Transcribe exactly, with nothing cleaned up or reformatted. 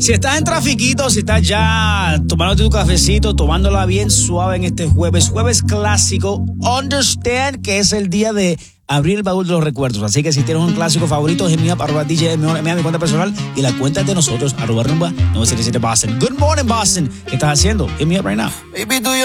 Si estás en trafiquito, si estás ya tomándote tu cafecito, tomándola bien suave en este jueves, jueves clásico, understand que es el día de abrir el baúl de los recuerdos. Así que si tienes un clásico favorito, hit me up, arroba D J, mi cuenta personal y la cuenta de nosotros, arroba rumba nueve siete siete Boston. Good morning, Boston. ¿Qué estás haciendo? Hit me up right now. Baby, do you